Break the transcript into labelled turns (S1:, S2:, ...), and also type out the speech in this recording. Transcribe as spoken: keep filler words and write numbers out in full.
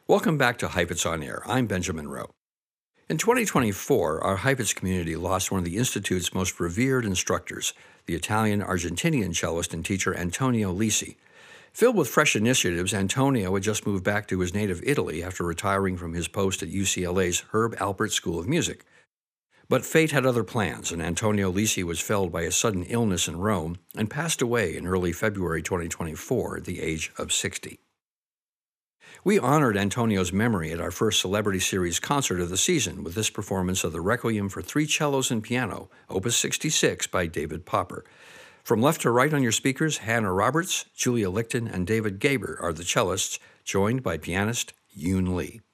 S1: Welcome back to Heifetz on Air. I'm Benjamin Rowe. In twenty twenty-four, our Heifetz community lost one of the Institute's most revered instructors, the Italian-Argentinian cellist and teacher Antonio Lisi. Filled with fresh initiatives, Antonio had just moved back to his native Italy after retiring from his post at U C L A's Herb Alpert School of Music. But fate had other plans, and Antonio Lisi was felled by a sudden illness in Rome and passed away in early February twenty twenty-four at the age of sixty. We honored Antonio's memory at our first Celebrity Series concert of the season with this performance of the Requiem for Three Cellos and Piano, Opus sixty-six by David Popper. From left to right on your speakers, Hannah Roberts, Julia Lichten, and David Gaber are the cellists, joined by pianist Yoon Lee.